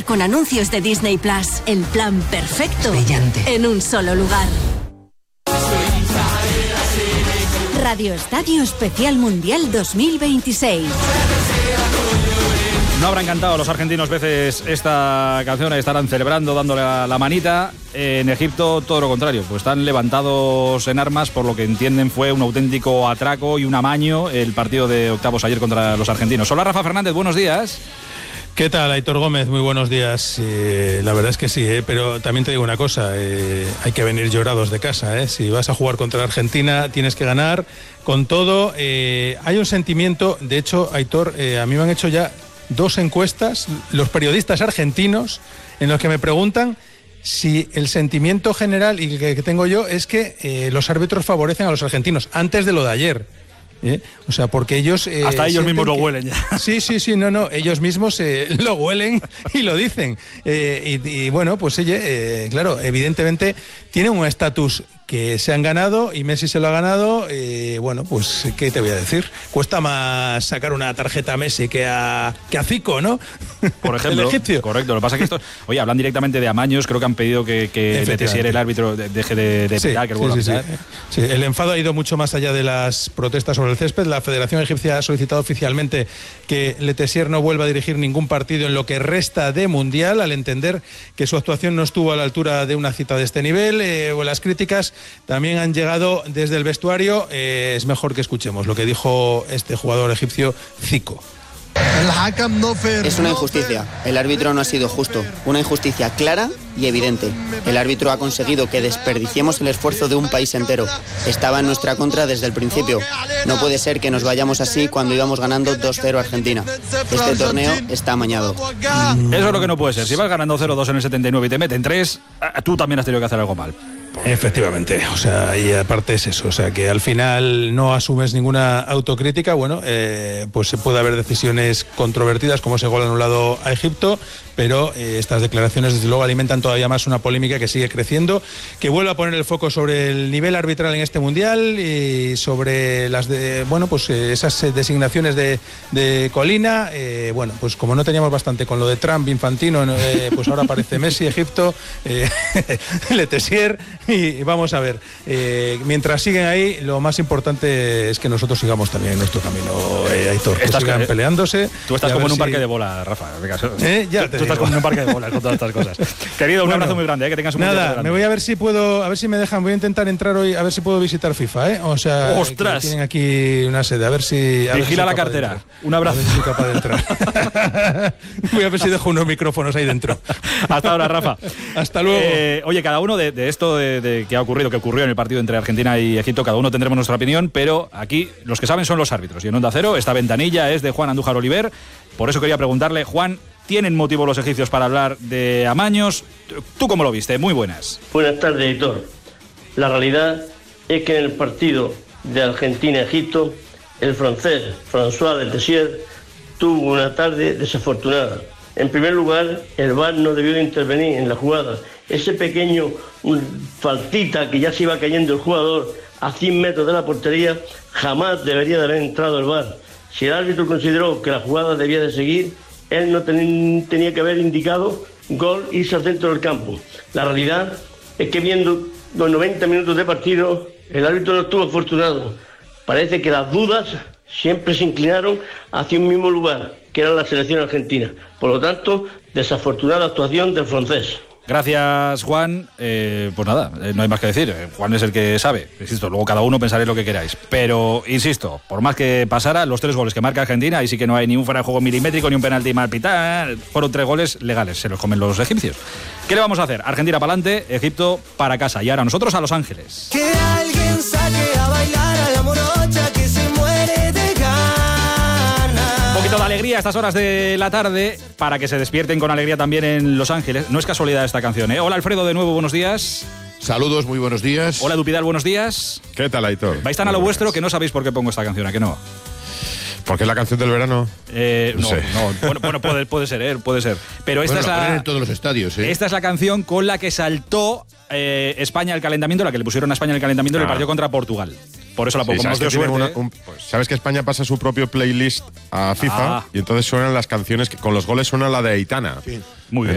con anuncios de Disney Plus. El plan perfecto. Brillante. En un solo lugar. Radio Estadio Especial Mundial 2026. No habrán cantado los argentinos veces esta canción, estarán celebrando, dándole la manita. En Egipto todo lo contrario, pues están levantados en armas, por lo que entienden fue un auténtico atraco y un amaño el partido de octavos ayer contra los argentinos. Hola Rafa Fernández, buenos días. ¿Qué tal, Aitor Gómez? Muy buenos días. La verdad es que sí, pero también te digo una cosa, hay que venir llorados de casa. Si vas a jugar contra Argentina, tienes que ganar con todo. Hay un sentimiento, de hecho, Aitor, a mí me han hecho ya 2 encuestas, los periodistas argentinos, en los que me preguntan si el sentimiento general y que tengo yo es que los árbitros favorecen a los argentinos, antes de lo de ayer. O sea, porque ellos... hasta ellos mismos lo huelen ya. Sí, no, ellos mismos lo huelen y lo dicen. Y bueno, pues claro, evidentemente tienen un estatus que se han ganado y Messi se lo ha ganado. Bueno, pues, ¿qué te voy a decir? Cuesta más sacar una tarjeta a Messi que a Zico, ¿no? Por ejemplo, el egipcio. Correcto. Lo que pasa es que oye, hablan directamente de amaños, creo que han pedido que Letessier, el árbitro, deje de pitar, que vuelva a pitar. Sí, el enfado ha ido mucho más allá de las protestas sobre el césped. La Federación Egipcia ha solicitado oficialmente que Letessier no vuelva a dirigir ningún partido en lo que resta de Mundial, al entender que su actuación no estuvo a la altura de una cita de este nivel. Las críticas también han llegado desde el vestuario. Es mejor que escuchemos lo que dijo este jugador egipcio, Zico. Es una injusticia. El árbitro no ha sido justo. Una injusticia clara y evidente. El árbitro ha conseguido que desperdiciemos el esfuerzo de un país entero. Estaba en nuestra contra desde el principio. No puede ser que nos vayamos así cuando íbamos ganando 2-0 a Argentina. Este torneo está amañado. Eso es lo que no puede ser. Si vas ganando 0-2 en el 79 y te meten 3, tú también has tenido que hacer algo mal. Efectivamente, o sea, y aparte es eso, o sea, que al final no asumes ninguna autocrítica. Bueno, pues puede haber decisiones controvertidas como ese gol anulado a Egipto, pero estas declaraciones desde luego alimentan todavía más una polémica que sigue creciendo, que vuelve a poner el foco sobre el nivel arbitral en este Mundial y sobre esas designaciones de Colina. Bueno, pues como no teníamos bastante con lo de Trump, Infantino, pues ahora aparece Messi, Egipto, Letessier. Y vamos a ver, mientras siguen ahí, lo más importante es que nosotros sigamos también en nuestro camino, Aitor, que sigan peleándose. Tú estás como en un parque de bolas, Rafa. Tú estás como en un parque de bolas con todas estas cosas. Querido, un abrazo muy grande, que tengas un buen día. Nada, me voy a ver si puedo, a ver si me dejan, voy a intentar entrar hoy, a ver si puedo visitar FIFA, O sea, ¡ostras! Tienen aquí una sede, a ver si... Vigila la cartera. Un abrazo. A ver si soy capaz de entrar. Voy a ver si dejo unos micrófonos ahí dentro. Hasta ahora, Rafa. Hasta luego. Oye, cada uno de esto de que ocurrió en el partido entre Argentina y Egipto, cada uno tendremos nuestra opinión, pero aquí los que saben son los árbitros. Y en Onda Cero, esta ventanilla es de Juan Andújar Oliver. Por eso quería preguntarle, Juan, ¿tienen motivo los egipcios para hablar de amaños? ¿Tú cómo lo viste? Muy buenas. Buenas tardes, editor. La realidad es que en el partido de Argentina-Egipto, el francés François Letessier tuvo una tarde desafortunada. En primer lugar, el VAR no debió de intervenir en la jugada. Ese pequeño faltita que ya se iba cayendo el jugador a 100 metros de la portería, jamás debería de haber entrado el VAR. Si el árbitro consideró que la jugada debía de seguir, él no tenía que haber indicado gol, irse al centro del campo. La realidad es que viendo los 90 minutos de partido, el árbitro no estuvo afortunado. Parece que las dudas siempre se inclinaron hacia un mismo lugar, que era la selección argentina. Por lo tanto, desafortunada actuación del francés. Gracias, Juan. Pues nada, no hay más que decir. Juan es el que sabe. Insisto, luego cada uno pensaréis lo que queráis. Pero, insisto, por más que pasara, los 3 goles que marca Argentina, ahí sí que no hay ni un fuera de juego milimétrico, ni un penalti mal pitado, fueron 3 goles legales. Se los comen los egipcios. ¿Qué le vamos a hacer? Argentina para adelante, Egipto para casa. Y ahora nosotros a Los Ángeles. Que alguien saque a bailar a la morocha que se muere de ganas. Un poquito de alegría a estas horas de la tarde para que se despierten con alegría también en Los Ángeles. No es casualidad esta canción, ¿eh? Hola Alfredo, de nuevo, buenos días. Saludos, muy buenos días. Hola Dupidal, buenos días. ¿Qué tal, Aitor? Vais tan a lo vuestro que no sabéis por qué pongo esta canción, ¿a que no? ¿Porque es la canción del verano? No sé. Bueno, puede ser. Pero esta es la ponen en todos los estadios, ¿eh? Esta es la canción con la que saltó España el calentamiento, la que le pusieron a España el calentamiento en el partido contra Portugal. Por eso la pongo. ¿Sabes que España pasa su propio playlist a FIFA? Y entonces suenan las canciones, con los goles suena la de Aitana. Muy bien.